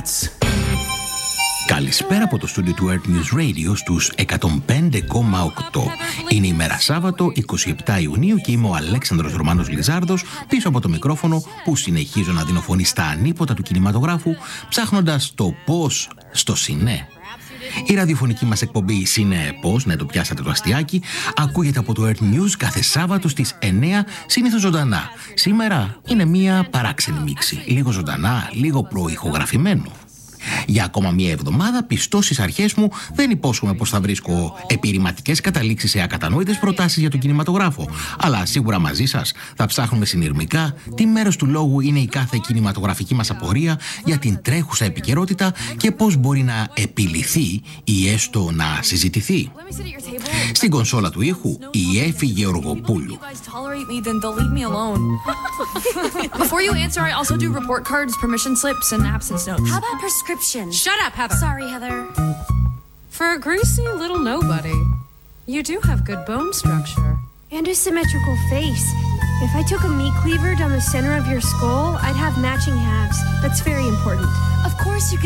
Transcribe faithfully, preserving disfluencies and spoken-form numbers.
Καλησπέρα από το στούντιο του Earth News Radio στους εκατόν πέντε κόμμα οκτώ. Είναι η μέρα Σάββατο, εικοστή εβδόμη Ιουνίου και είμαι ο Αλέξανδρος Ρωμάνος Λιζάρδος πίσω από το μικρόφωνο που συνεχίζω να δίνω φωνή στα ανίποτα του κινηματογράφου ψάχνοντας το πώς στο σινέ. Η ραδιοφωνική μας εκπομπή «Σινέ Πώς», ναι το πιάσατε το αστιάκι, ακούγεται από το Earth News κάθε Σάββατο στις εννιά, συνήθως ζωντανά. Σήμερα είναι μια παράξενη μίξη, λίγο ζωντανά, λίγο προηχογραφημένο. Για ακόμα μία εβδομάδα, πιστός στις αρχές μου, δεν υπόσχομαι πως θα βρίσκω επιρρηματικές καταλήξεις σε ακατανόητες προτάσεις για τον κινηματογράφο. Αλλά σίγουρα μαζί σας θα ψάχνουμε συνειρμικά τι μέρος του λόγου είναι η κάθε κινηματογραφική μας απορία για την τρέχουσα επικαιρότητα και πώς μπορεί να επιληθεί ή έστω να συζητηθεί. Στην κονσόλα του ήχου, η Έφη Γεωργοπούλου. Before you answer, I also do report cards, permission slips, and absence notes. How about prescription? Shut up, Heather. Sorry, Heather. For a greasy little nobody, you do have good bone structure. And a symmetrical face. If I took a meat cleaver down the center of your skull, I'd have matching halves. That's very important. Of course you